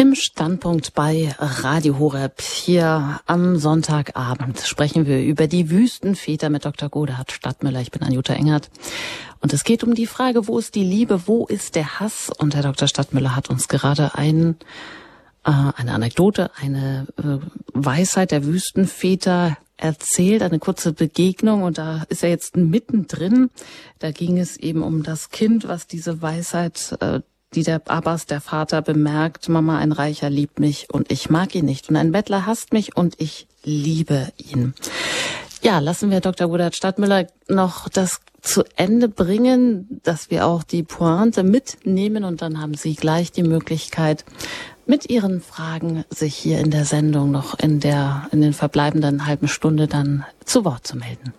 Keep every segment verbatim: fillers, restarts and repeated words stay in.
Im Standpunkt bei Radio Horeb hier am Sonntagabend sprechen wir über die Wüstenväter mit Doktor Godehard Stadtmüller. Ich bin Anjuta Engert und es geht um die Frage, wo ist die Liebe, wo ist der Hass? Und Herr Doktor Stadtmüller hat uns gerade ein, äh, eine Anekdote, eine äh, Weisheit der Wüstenväter erzählt, eine kurze Begegnung, und da ist er jetzt mittendrin. Da ging es eben um das Kind, was diese Weisheit, äh, die der Abbas, der Vater, bemerkt: Mama, ein Reicher liebt mich und ich mag ihn nicht, und ein Bettler hasst mich und ich liebe ihn. Ja, lassen wir Doktor Godehard Stadtmüller noch das zu Ende bringen, dass wir auch die Pointe mitnehmen, und dann haben Sie gleich die Möglichkeit, mit Ihren Fragen sich hier in der Sendung noch in der in den verbleibenden halben Stunde dann zu Wort zu melden.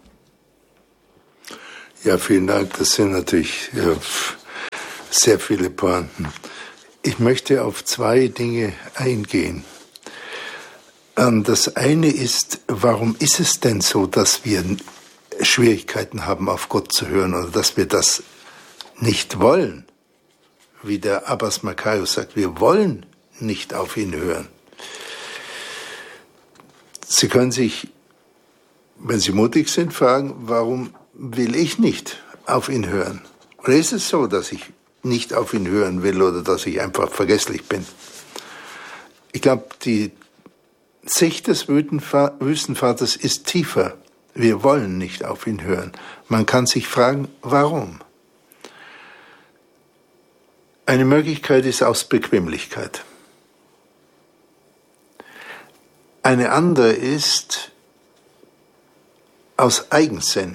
Ja, vielen Dank. Das sind natürlich ja, sehr viele Pointen. Ich möchte auf zwei Dinge eingehen. Das eine ist, warum ist es denn so, dass wir Schwierigkeiten haben, auf Gott zu hören, oder dass wir das nicht wollen? Wie der Abbas Makarios sagt, wir wollen nicht auf ihn hören. Sie können sich, wenn Sie mutig sind, fragen, warum will ich nicht auf ihn hören? Oder ist es so, dass ich nicht auf ihn hören will oder dass ich einfach vergesslich bin? Ich glaube, die Sicht des Wüstenvaters ist tiefer. Wir wollen nicht auf ihn hören. Man kann sich fragen, warum? Eine Möglichkeit ist aus Bequemlichkeit. Eine andere ist aus Eigensinn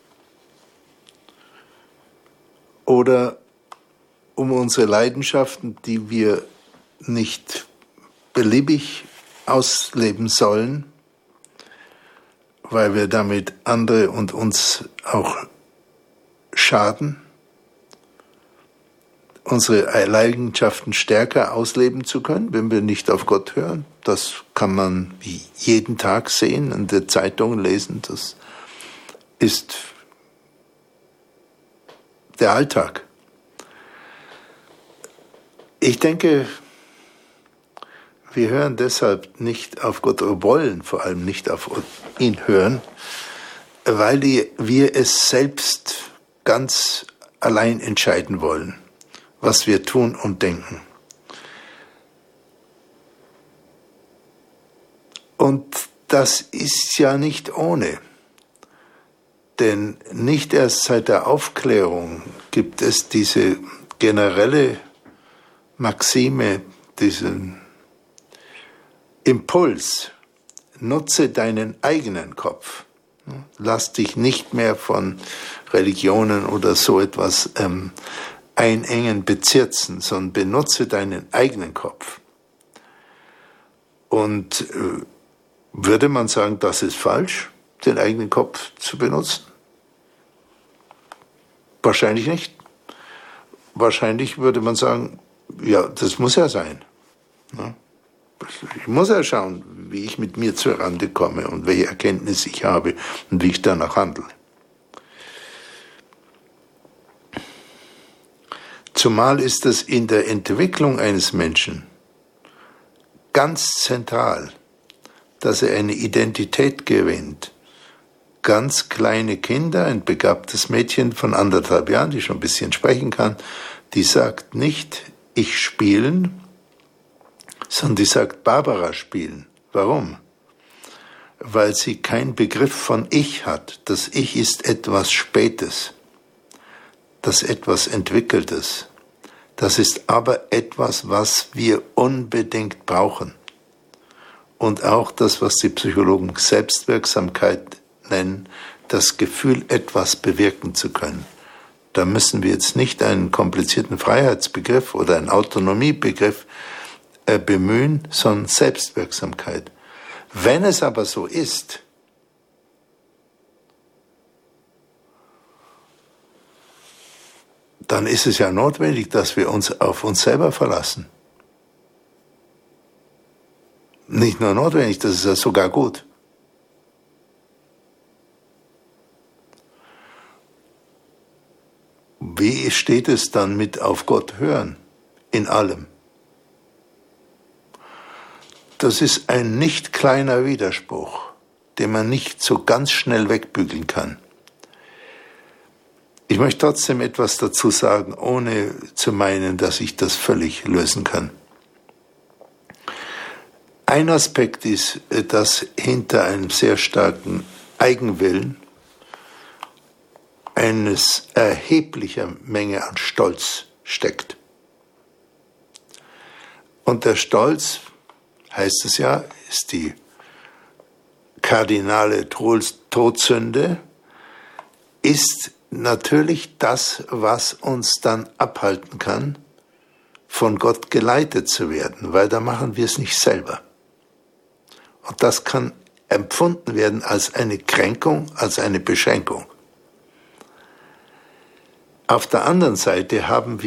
oder um unsere Leidenschaften, die wir nicht beliebig ausleben sollen, weil wir damit andere und uns auch schaden, unsere Leidenschaften stärker ausleben zu können, wenn wir nicht auf Gott hören. Das kann man jeden Tag sehen, in der Zeitung lesen. Das ist der Alltag. Ich denke, wir hören deshalb nicht auf Gott, oder wollen vor allem nicht auf ihn hören, weil wir es selbst ganz allein entscheiden wollen, was wir tun und denken. Und das ist ja nicht ohne. Denn nicht erst seit der Aufklärung gibt es diese generelle Maxime, diesen Impuls: Nutze deinen eigenen Kopf. Lass dich nicht mehr von Religionen oder so etwas ähm, einengen, bezirzen, sondern benutze deinen eigenen Kopf. Und äh, würde man sagen, das ist falsch, den eigenen Kopf zu benutzen? Wahrscheinlich nicht. Wahrscheinlich würde man sagen, ja, das muss ja sein. Ich muss ja schauen, wie ich mit mir zurande komme und welche Erkenntnisse ich habe und wie ich danach handle. Zumal ist es in der Entwicklung eines Menschen ganz zentral, dass er eine Identität gewinnt. Ganz kleine Kinder, ein begabtes Mädchen von anderthalb Jahren, die schon ein bisschen sprechen kann, die sagt nicht, ich spielen, sondern die sagt, Barbara spielen. Warum? Weil sie keinen Begriff von Ich hat. Das Ich ist etwas Spätes, das etwas Entwickeltes. Das ist aber etwas, was wir unbedingt brauchen. Und auch das, was die Psychologen Selbstwirksamkeit nennen, das Gefühl, etwas bewirken zu können. Da müssen wir jetzt nicht einen komplizierten Freiheitsbegriff oder einen Autonomiebegriff äh, bemühen, sondern Selbstwirksamkeit. Wenn es aber so ist, dann ist es ja notwendig, dass wir uns auf uns selber verlassen. Nicht nur notwendig, das ist ja sogar gut. Wie steht es dann mit auf Gott hören? In allem. das ist ein nicht kleiner Widerspruch, den man nicht so ganz schnell wegbügeln kann. Ich möchte trotzdem etwas dazu sagen, ohne zu meinen, dass ich das völlig lösen kann. Ein Aspekt ist, dass hinter einem sehr starken Eigenwillen eine erhebliche Menge an Stolz steckt. Und der Stolz, heißt es ja, ist die kardinale Todsünde, ist natürlich das, was uns dann abhalten kann, von Gott geleitet zu werden, weil da machen wir es nicht selber. Und das kann empfunden werden als eine Kränkung, als eine Beschränkung. Auf der anderen Seite haben wir